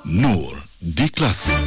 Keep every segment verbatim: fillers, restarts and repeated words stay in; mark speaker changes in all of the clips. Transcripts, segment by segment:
Speaker 1: Nur di Klasik.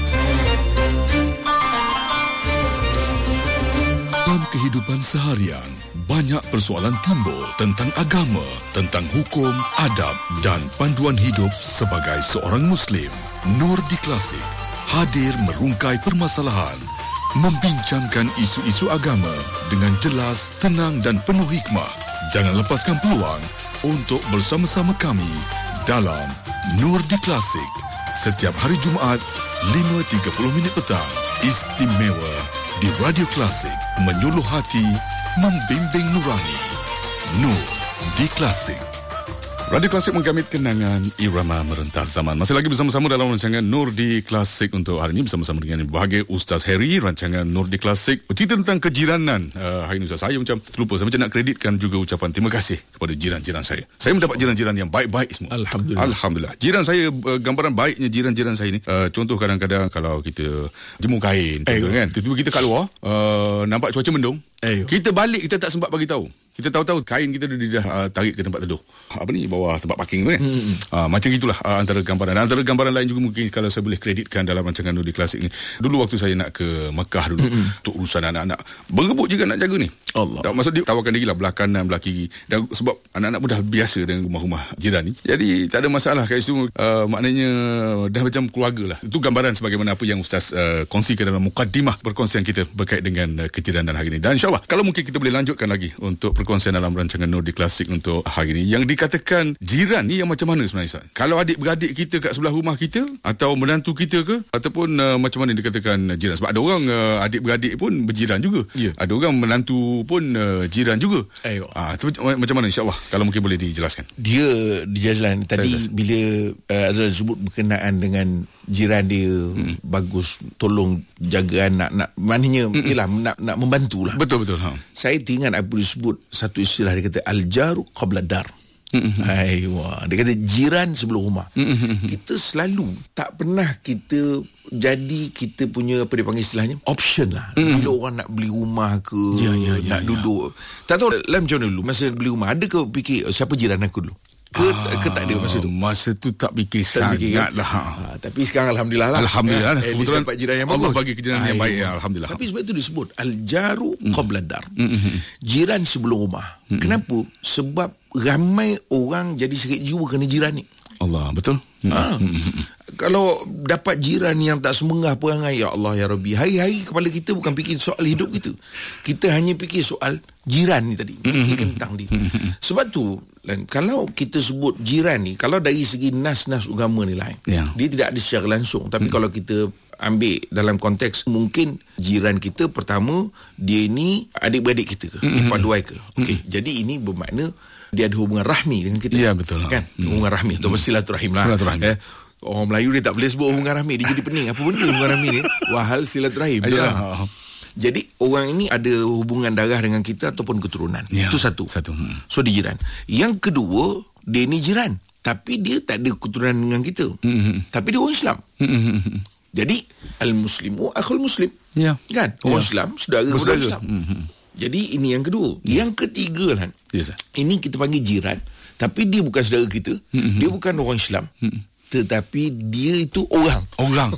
Speaker 1: Dalam kehidupan seharian, banyak persoalan timbul tentang agama, tentang hukum, adab dan panduan hidup sebagai seorang Muslim. Nur di Klasik hadir merungkai permasalahan, membincangkan isu-isu agama dengan jelas, tenang dan penuh hikmah. Jangan lepaskan peluang untuk bersama-sama kami dalam Nur di Klasik. Setiap hari Jumaat, lima tiga puluh minit petang. Istimewa di Radio Klasik. Menyuluh hati, membimbing nurani. Nur di Klasik. Radio Klasik menggamit kenangan irama merentas zaman. Masih lagi bersama-sama dalam rancangan Nur di Klasik untuk hari ini bersama-sama dengan bahagia Ustaz Harry. Rancangan Nur di Klasik bercerita tentang kejiranan. Uh, hari ini Ustaz, saya macam terlupa. Saya macam nak kreditkan juga ucapan terima kasih kepada jiran-jiran saya. Saya mendapat jiran-jiran yang baik-baik semua.
Speaker 2: Alhamdulillah.
Speaker 1: Alhamdulillah. Jiran saya, uh, gambaran baiknya jiran-jiran saya ni. Uh, contoh kadang-kadang kalau kita jemur kain, eh, kan? Tiba-tiba kita kat luar, uh, nampak cuaca mendung. Eh, kita balik, kita tak sempat bagi tahu. Kita tahu-tahu kain kita dah, dah uh, tarik ke tempat teduh. Apa ni, bawah tempat parking tu kan. Hmm. Uh, macam itulah uh, antara gambaran. Dan antara gambaran lain juga mungkin kalau saya boleh kreditkan dalam rancangan Nur di Klasik ni. Dulu waktu saya nak ke Mekah dulu, hmm. untuk urusan anak-anak, berebut juga nak jaga ni. Allah. Tak, maksud dia tawarkan diri lah belah kanan, belah kiri. Dan sebab anak-anak pun dah biasa dengan rumah-rumah jiran ni. Jadi tak ada masalah kat situ. Uh, maknanya dah macam keluarga lah. Itu gambaran sebagaimana apa yang Ustaz uh, kongsikan dalam mukaddimah perkongsian kita berkait dengan uh, kejiranan hari ini. Dan insyaAllah kalau mungkin kita boleh lanjutkan lagi untuk perkongsian dalam rancangan Nur di Klasik untuk hari ini. Yang dikatakan jiran ni yang macam mana sebenarnya Ustaz? Kalau adik-beradik kita kat sebelah rumah kita, atau menantu kita ke, ataupun uh, macam mana dikatakan jiran? Sebab ada orang uh, adik-beradik pun berjiran juga. Yeah. Ada orang menantu pun uh, jiran juga. Ayo. Ah, macam mana insya-Allah kalau mungkin boleh dijelaskan?
Speaker 2: Dia dijelaskan tadi saya, bila uh, Azrael sebut berkenaan dengan jiran dia, hmm. bagus, tolong jaga anak, nak maknanya hmm. ialah nak nak membantulah.
Speaker 1: Betul betul. Ha.
Speaker 2: Saya teringat apa disebut satu istilah, dia kata al-jaru qabla dar. Mm-hmm. Aywa, dia kata jiran sebelum rumah. Mm-hmm. Kita selalu tak pernah kita jadi kita punya apa dia panggil istilahnya option lah. Mm-hmm. Bila orang nak beli rumah ke, ya, ya, ya, nak ya. duduk, tak tahu lah macam mana dulu masa beli rumah, ada ke fikir siapa jiran aku dulu? Ke, ah, ke tak ada masa tu?
Speaker 1: Masa tu tak fikir tak sangat kan? lah.
Speaker 2: Ha, tapi sekarang Alhamdulillah lah.
Speaker 1: Alhamdulillah.
Speaker 2: Ya, kebetulan dapat jiran yang bagus.
Speaker 1: Allah bagi jiran yang baik. Ya, Alhamdulillah.
Speaker 2: Tapi sebab itu disebut al-jaru mm. qabla dar.
Speaker 1: Mm-hmm.
Speaker 2: Jiran sebelum rumah. Mm-hmm. Kenapa? Sebab ramai orang jadi sakit jiwa kerana jiran ni.
Speaker 1: Allah, betul.
Speaker 2: Ha. Mm-hmm. Kalau dapat jiran yang tak semengah perangai, ya Allah ya Rabbi, hari-hari kepala kita bukan fikir soal hidup kita. Kita hanya fikir soal jiran ni tadi, fikir tentang dia. Sebab tu kalau kita sebut jiran ni, kalau dari segi nas-nas agama ni lain, yeah. dia tidak ada secara langsung. Tapi mm. kalau kita ambil dalam konteks, mungkin jiran kita pertama, dia ni adik-beradik kita ke, mm-hmm. paduai ke. Okay. Mm-hmm. Jadi ini bermakna dia ada hubungan rahmi dengan kita.
Speaker 1: Ya, betul.
Speaker 2: Kan? Mm. Hubungan rahmi atau silaturahim lah.
Speaker 1: Silaturahim. Eh,
Speaker 2: orang Melayu dia tak boleh sebut hubungan rahmi, dia jadi pening. Apa benda hubungan rahmi ni? Wahal silaturahim. Betul lah. Jadi orang ini ada hubungan darah dengan kita ataupun keturunan. Ya, itu satu. Satu. Hmm. So dia jiran. Yang kedua, dia ni jiran, tapi dia tak ada keturunan dengan kita. Mm-hmm. Tapi dia orang Islam. Mm-hmm. Jadi al-muslimu akhul muslim. Ya. Kan? Orang ya. Islam, saudara orang Islam. Mm-hmm. Jadi ini yang kedua. Ya. Yang ketiga kan. Yes, ini kita panggil jiran, tapi dia bukan saudara kita. Mm-hmm. Dia bukan orang Islam. Mm-hmm. Tetapi dia itu orang.
Speaker 1: Orang.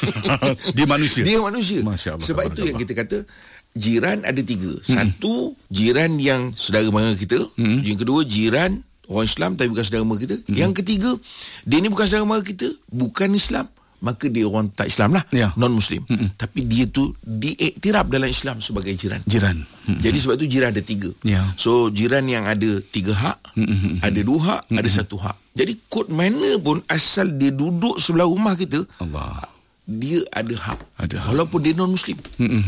Speaker 1: Dia manusia.
Speaker 2: Dia manusia. Masya Allah. Sebab itu yang kita kata jiran ada tiga. Satu, hmm. jiran yang saudara mara kita. Hmm. Yang kedua, jiran orang Islam tapi bukan saudara mara kita. Hmm. Yang ketiga, dia ni bukan saudara mara kita, bukan Islam, maka dia orang tak Islam lah, ya. Non-Muslim. Hmm. Tapi dia tu diiktiraf dalam Islam sebagai jiran.
Speaker 1: Jiran. Hmm.
Speaker 2: Jadi sebab tu jiran ada tiga. Ya. So jiran yang ada tiga hak, hmm. ada dua hak, hmm. ada satu hak. Jadi kod mana pun asal dia duduk sebelah rumah kita, Allah, dia ada hak, ada hak. Walaupun dia non-Muslim.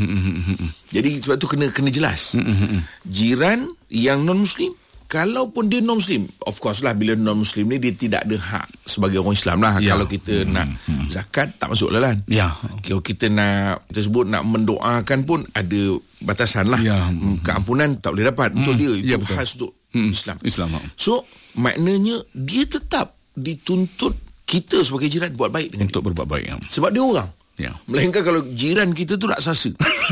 Speaker 2: Jadi sebab tu kena kena jelas. Jiran yang non-Muslim, kalaupun dia non-Muslim, of course lah, bila non-Muslim ni dia tidak ada hak sebagai orang Islam lah. Ya. Kalau kita hmm. nak zakat, tak masuk lah. Ya. Kalau kita nak, kita sebut nak mendoakan pun ada batasan lah. Ya. Keampunan tak boleh dapat. Untuk hmm. dia, itu ya, khas untuk hmm. Islam. Islam. So maknanya dia tetap dituntut kita sebagai jiran buat baik dengan
Speaker 1: untuk dia. Berbuat baik. Ya.
Speaker 2: Sebab dia orang. Ya. Melainkan kalau jiran kita tu raksasa.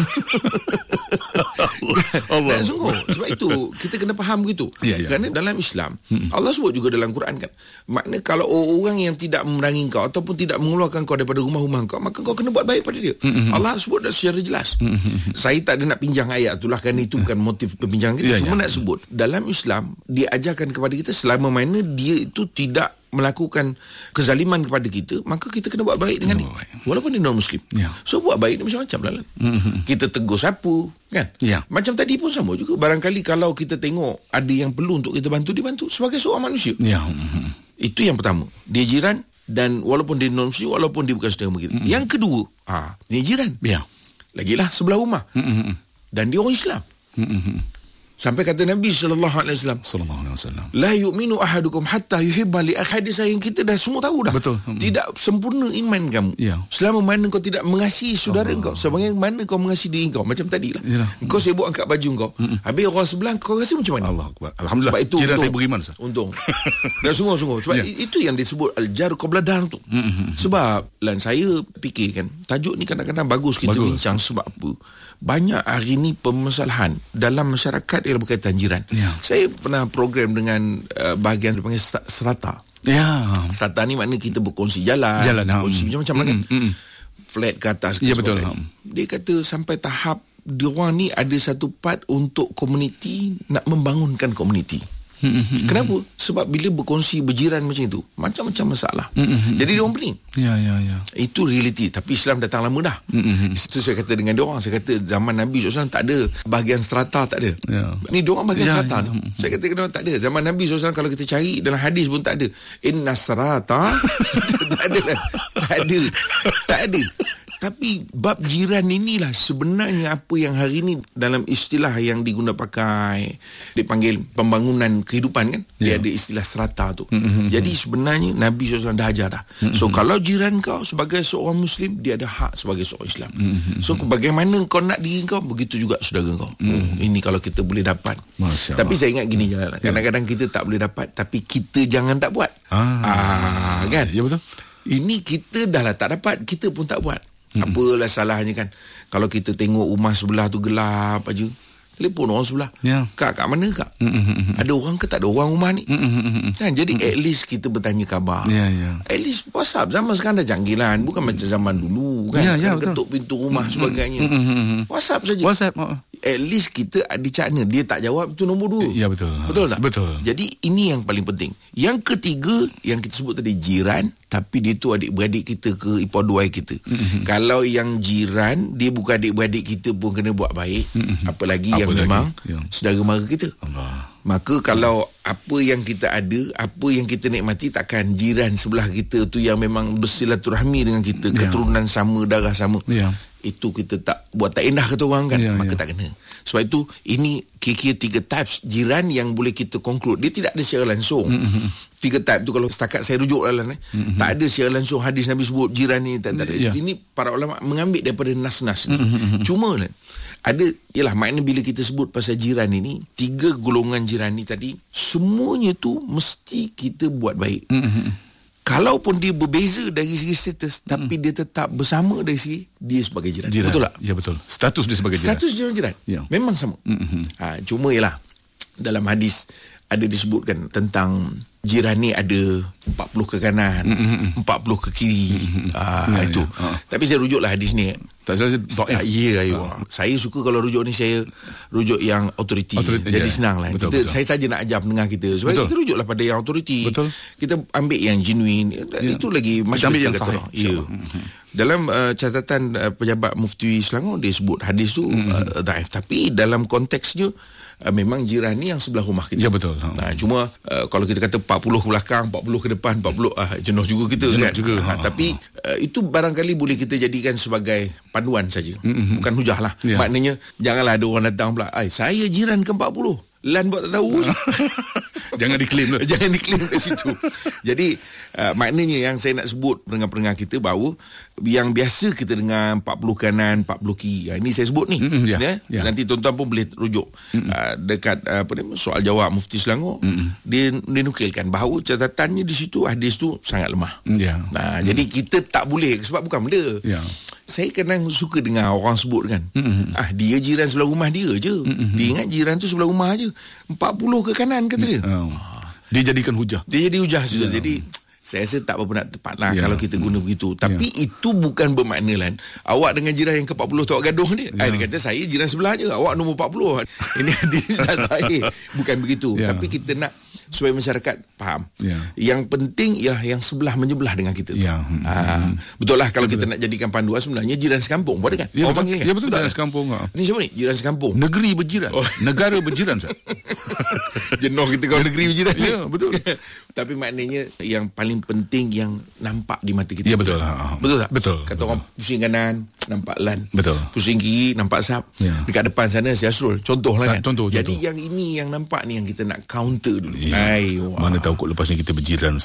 Speaker 2: Allah. Dan sungguh, sebab itu kita kena faham begitu. Ya, ya. Kerana dalam Islam, hmm. Allah sebut juga dalam Quran kan, makna kalau orang yang tidak memerangi kau ataupun tidak mengeluarkan kau daripada rumah-rumah kau, maka kau kena buat baik pada dia. Hmm. Allah sebut dah secara jelas. Hmm. Saya tak ada nak pinjang ayat itulah, kerana itu bukan motif perbincangan kita. Ya, Cuma ya. nak sebut, dalam Islam dia ajarkan kepada kita selama mana dia itu tidak melakukan kezaliman kepada kita, maka kita kena buat baik dengan oh, dia. Walaupun dia non-Muslim. Ya. So buat baik dia macam-macam lah. Mm-hmm. Kita tegur siapa, kan? Ya. Macam tadi pun sama juga. Barangkali kalau kita tengok ada yang perlu untuk kita bantu, dibantu sebagai seorang manusia. Ya. Mm-hmm. Itu yang pertama. Dia jiran, dan walaupun dia non-Muslim, walaupun dia bukan saudara kita. Mm-hmm. Yang kedua, ah, dia jiran. Ya. Lagilah sebelah rumah. Mm-hmm. Dan dia orang Islam. Mm-hmm. Sampai kata Nabi sallallahu alaihi wasallam, sallallahu alaihi wasallam, la yu'minu ahadukum hatta yuhibba li akhadi, sayang kita dah semua tahu dah. Betul. Tidak sempurna iman kamu ya. selama mana kau tidak mengasihi saudara Allah. Kau sebagaimana kau mengasihi diri kau. Macam tadilah. Yalah. Kau sibuk angkat baju kau. Mm-mm. Habis orang sebelah kau rasa macam mana? Allah Akbar. Alhamdulillah. Sebab itu kira saya beriman Ustaz. Untung. Dan sungguh-sungguh sebab ya. itu yang disebut al-jar qabla dar tu. Mm-hmm. Sebab lan saya fikir kan, tajuk ni kadang-kadang bagus kita bagus. bincang sebab apa? Banyak hari ni permasalahan dalam masyarakat yang berkaitan jiran. Ya. Saya pernah program dengan uh, bahagian dipanggil serata. Ya. Serata ni makna kita berkongsi jalan, jalan berkongsi ha. macam mana mm, mm. flat ke atas. Ya betul. Ha. Dia kata sampai tahap diorang ni ada satu part untuk komuniti, nak membangunkan komuniti. Mm-hmm. Kenapa? Sebab bila berkongsi berjiran macam itu, macam-macam masalah. Mm-hmm. Jadi dia orang pening. Ya, ya, ya. Itu realiti. Tapi Islam datang lama dah. Mm-hmm. Itu saya kata dengan dia orang. Saya kata zaman Nabi sallallahu alaihi wasallam tak ada bahagian strata, tak ada. Ya. Ni dia orang bahagian ya, strata. Ya. Saya kata dengan dia orang tak ada. Zaman Nabi sallallahu alaihi wasallam kalau kita cari dalam hadis pun tak ada. Inna strata tak ada lah. Tak ada. Tak ada. Tapi bab jiran inilah sebenarnya apa yang hari ini dalam istilah yang diguna pakai, dipanggil pembangunan kehidupan kan. Dia yeah. ada istilah serata tu. Mm-hmm. Jadi sebenarnya Nabi sallallahu alaihi wasallam dah ajar dah. Mm-hmm. So kalau jiran kau sebagai seorang Muslim, dia ada hak sebagai seorang Islam. Mm-hmm. So bagaimana kau nak diri kau, begitu juga saudara kau. Mm-hmm. Ini kalau kita boleh dapat. Tapi saya ingat gini je lah. Kadang-kadang kita tak boleh dapat, tapi kita jangan tak buat. Ah, ah kan? Ya betul. Ini kita dah lah tak dapat, kita pun tak buat. Hmm. Apalah salahnya kan, kalau kita tengok rumah sebelah tu gelap aja, telefon orang sebelah, ya. Kak, kat mana kak? Mm-hmm. Ada orang ke tak ada orang rumah ni? Mm-hmm. Kan? Jadi mm-hmm. at least kita bertanya khabar. Ya, ya. At least WhatsApp. Zaman sekarang dah janggilan, bukan macam zaman dulu kan. Ya, ya, ketuk pintu rumah mm-hmm. sebagainya. Mm-hmm. WhatsApp saja. WhatsApp. Oh. At least kita ada cakna. Dia tak jawab, itu nombor dua. Ya, betul. Betul tak? Betul. Jadi ini yang paling penting. Yang ketiga, yang kita sebut tadi jiran, tapi dia tu adik-beradik kita ke ipar dua kita. Mm-hmm. Kalau yang jiran, dia bukan adik-beradik kita pun kena buat baik. Mm-hmm. Apalagi Apa yang lagi? memang ya. saudara mara kita. Allah. Maka kalau apa yang kita ada, apa yang kita nikmati, takkan jiran sebelah kita tu yang memang bersilaturahmi dengan kita, ya. keturunan sama, darah sama. Ya. Itu kita tak buat tak indah kata orang kan, ya, maka ya. tak kena. Sebab itu ini kira-kira tiga types jiran yang boleh kita conclude. Dia tidak ada secara langsung. Mm-hmm. Tiga type tu kalau setakat saya rujuk lah, eh. mm-hmm. tak ada secara langsung hadis Nabi sebut jiran ni, tak, tak ada. Ya. Ini para ulama mengambil daripada nas-nas. Mm-hmm. Cuma lah, ada, ialah makna bila kita sebut pasal jiran ini, tiga golongan jiran ni tadi, semuanya tu mesti kita buat baik. Mm-hmm. Kalaupun dia berbeza dari segi status, mm. tapi dia tetap bersama dari segi dia sebagai jiran. jiran. Betul tak? Ya, betul. Status dia sebagai jiran. Status dia jiran. Ya. Memang sama. Mm-hmm. Ha, cuma ialah dalam hadis ada disebutkan tentang jiran ni ada empat puluh ke kanan, mm-hmm. empat puluh ke kiri. Mm-hmm. Ah, ya, itu. Ya. Ha. Tapi saya rujuklah hadis ni. Tak salah saya. Ya, ya. Ha. Saya suka kalau rujuk ni saya rujuk yang authority. authority Jadi ya. senang lah. Betul, kita, betul. Saya saja nak ajar pendengar kita. Sebab betul. kita rujuklah pada yang authority. Betul. Kita ambil yang genuine. Ya. Itu lagi macam ambil yang sahih. Ya. Mm-hmm. Dalam uh, catatan uh, pejabat Mufti Selangor dia sebut hadis tu mm-hmm. uh, daif. Tapi dalam konteksnya Uh, memang jiran ni yang sebelah rumah kita. Ya, betul. Ha. Nah, cuma uh, kalau kita kata empat puluh ke belakang, empat puluh ke depan, empat puluh uh, jenuh juga kita jenuh kan. Juga. Ha, ha, tapi uh, itu barangkali boleh kita jadikan sebagai panduan saja. Mm-hmm. Bukan hujah lah. Ya. Maknanya janganlah ada orang datang pula, "Ai, saya jiran ke empat puluh." Lan buat tak tahu. Jangan diklaim lah. Jangan diklaim kat situ. Jadi uh, maknanya yang saya nak sebut pendengar-pendengar kita bahawa yang biasa kita dengar empat puluh kanan, empat puluh kiri. Uh, ini saya sebut ni. Mm-hmm, yeah, ya? Yeah. Nanti tuan-tuan pun boleh rujuk. Mm-hmm. Uh, dekat uh, apa ni, soal jawab Mufti Selangor. Mm-hmm. Dia, dia nukilkan bahawa catatannya di situ hadis tu sangat lemah. Yeah. Nah, mm-hmm. Jadi kita tak boleh sebab bukan benda. Yeah. saya kadang suka dengar orang sebut kan, mm-hmm. ah dia jiran sebelah rumah dia je, mm-hmm. dia ingat jiran tu sebelah rumah je, empat puluh ke kanan kata dia.
Speaker 1: Oh. Dia jadikan hujah.
Speaker 2: Dia jadi hujah sudah. Yeah. Jadi saya rasa tak berapa nak tepat lah yeah. kalau kita guna mm. begitu. Tapi yeah. itu bukan bermakna lah awak dengan jiran yang ke empat puluh tu awak gaduh dia. Yeah. Dia kata saya jiran sebelah je, awak nombor empat puluh. Ini adik saya. Bukan begitu. Yeah. Tapi kita nak supaya masyarakat faham. Yeah. Yang penting ialah yang sebelah menyebelah dengan kita. Yeah. Ha, betul lah kalau betul. Kita nak jadikan panduan sebenarnya jiran sekampung. Betul kan?
Speaker 1: Ya,
Speaker 2: betul.
Speaker 1: Panggil, kan? Ya betul, jiran sekampung. Ha.
Speaker 2: Ini siapa ni? Jiran sekampung.
Speaker 1: Negeri berjiran. Oh. Negara berjiran.
Speaker 2: Jenuh kita kalau negeri berjiran.
Speaker 1: Ya, betul.
Speaker 2: Tapi maknanya yang paling penting yang nampak di mata kita.
Speaker 1: Ya betul. Ha.
Speaker 2: Betul tak?
Speaker 1: Betul.
Speaker 2: Kata
Speaker 1: betul.
Speaker 2: orang pusing kanan nampak lan.
Speaker 1: Betul.
Speaker 2: Pusing kiri nampak sap. Ya. Dekat depan sana si Asrul. Contohlah kan.
Speaker 1: Contoh,
Speaker 2: Jadi
Speaker 1: contoh.
Speaker 2: yang ini yang nampak ni yang kita nak counter dulu.
Speaker 1: Ya. Ay, mana tahu kot lepas ni kita berjiran.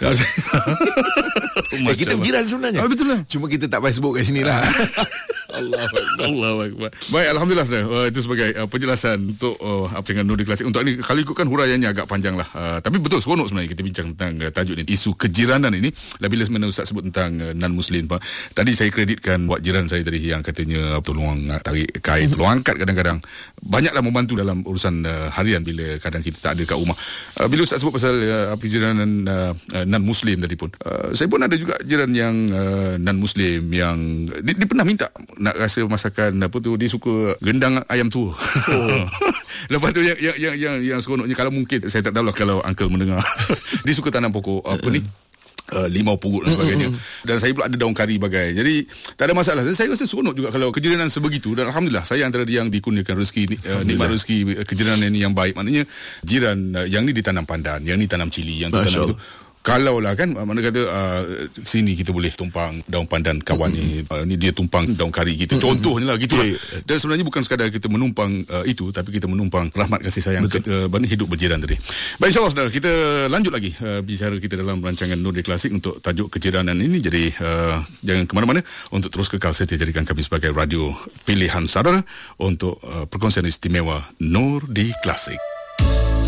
Speaker 2: eh, kita berjiran sebenarnya.
Speaker 1: Ah, betul lah.
Speaker 2: Cuma kita tak payah sebut kat sini lah.
Speaker 1: Allah Allah Akbar. Baik, alhamdulillah sah. Uh, itu sebagai uh, penjelasan untuk uh, apa dengan Nuri Klasik. Untuk ini kalau ikutkan huraiannya agak panjang lah. Uh, tapi betul seronok sebenarnya kita bincang tentang uh, tajuk ini, isu kejiranan ini. Dan bila sebenarnya Ustaz sebut tentang uh, non-Muslim, Pak. Tadi saya kreditkan buat jiran saya tadi yang katanya tolong uh, tarik kain, tolong angkat kadang-kadang. Banyaklah membantu dalam urusan uh, harian bila kadang kita tak ada kat rumah. Uh, bila Ustaz sebut pasal uh, kejiranan uh, uh, non-Muslim tadi pun. Uh, saya pun ada juga jiran yang uh, non-Muslim yang dia, dia pernah minta nak rasa masakan apa tu, dia suka gendang ayam tua. Oh. Lepas tu yang yang yang yang, yang seronoknya, kalau mungkin saya tak tahulah kalau uncle mendengar. Dia suka tanam pokok apa ni? Uh, limau purut dan sebagainya. Mm-hmm. Dan saya pula ada daun kari bagai. Jadi tak ada masalah. Dan saya rasa seronok juga kalau kejiranan sebegitu. Dan alhamdulillah saya antara yang dikurniakan rezeki uh, nikmat rezeki uh, kejiranan ini yang baik. Maknanya jiran uh, yang ni ditanam pandan, yang ni tanam cili, yang tu tanam itu. Kalau lah kan, mana kata uh, sini kita boleh tumpang daun pandan kawan mm-hmm. ni, uh, ni dia tumpang daun kari kita. Mm-hmm. Contohnya lah gitu yeah. lah. Dan sebenarnya bukan sekadar kita menumpang uh, itu, tapi kita menumpang rahmat kasih sayang ke, uh, hidup berjiran tadi. Baik, insyaAllah saudara, kita lanjut lagi uh, bicara kita dalam rancangan Nuri Klasik untuk tajuk kejiranan ini. Jadi uh, jangan ke mana-mana, untuk terus kekal setia jadikan kami sebagai radio pilihan saudara untuk uh, perkongsian istimewa Nuri Klasik.